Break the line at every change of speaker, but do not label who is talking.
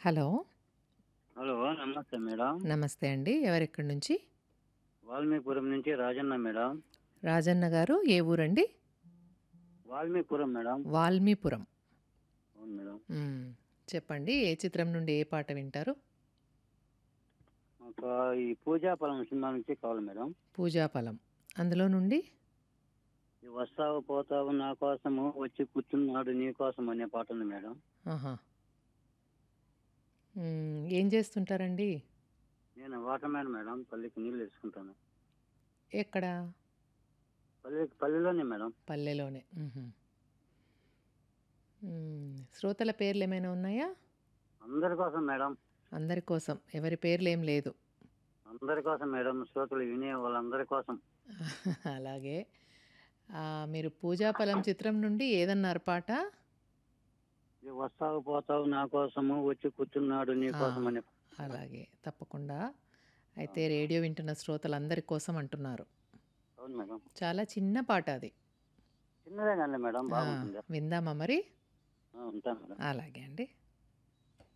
Hello.
Hello! నమస్తే madam.
నమస్తే అండి. ఎవరెక్కడి నుంచి?
వాల్మీపురం నుంచి రాజన్న మేడం.
రాజన్న గారు ఏ ఊరండి?
వాల్మీపురం మేడం.
వాల్మీపురం.
అవును మేడం.
హ్మ్. చెప్పండి. ఏ చిత్రం నుండి ఏ పాట వింటారు?
ఒక ఈ 'పూజాఫలం' సినిమా నుంచి కావాలి మేడం.
'పూజాఫలం' అందులో నుండి
ఈ 'వస్తావు పోతావు నా కోసము వచ్చి కూర్చున్నాడు నీ కోసం' అనే పాట ఉంది మేడం.
ఆహా! ఏం చేస్తుంటారండి?
నేను వాటర్ మ్యాన్ మేడం. పల్లికి నీళ్ళు ఇచ్చుకుంటాను.
ఎక్కడ?
పల్లెలోనే మేడం.
పల్లెలోనే. హుహు. శ్రోతల పేర్లేమైనా ఉన్నాయా?
అందరి కోసం మేడం.
అందరి కోసం. ఎవరి పేర్లేం లేదు.
అందరి కోసం మేడం. శ్రోతలు వినే వాళ్ళందరి కోసం.
అలాగే. మీరు 'పూజాఫలం' చిత్రం నుండి ఏదన్నారు పాట?
ఈ 'వస్తావు పోతావు నా కోసము వచ్చి కూర్చున్నాడు నీ
ఆ!
కోసం' అనే పాట మేడం.
అలాగే. తప్పకుండా. అయితే
అవును.
రేడియో వింటున్న శ్రోతలందరి కోసం అంటున్నారు.
అవును మేడం.
చాలా చిన్న పాట అది.
చిన్నదేనండి మేడం.
ఆ!
బాగుంటుంది.
విందామా మరి?
ఉంటాను మేడం.
అలాగే అండి.